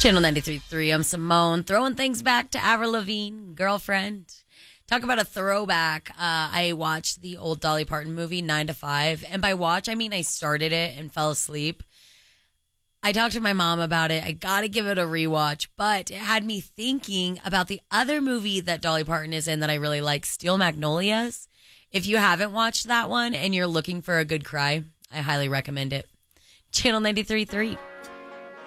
Channel 93.3. I'm Simone, throwing things back to Avril Lavigne, Girlfriend. Talk about a throwback. I watched the old Dolly Parton movie, 9 to 5. And by watch, I mean I started it and fell asleep. I talked to my mom about it. I got to give it a rewatch, but it had me thinking about the other movie that Dolly Parton is in that I really like, Steel Magnolias. If you haven't watched that one and you're looking for a good cry, I highly recommend it. Channel 93.3.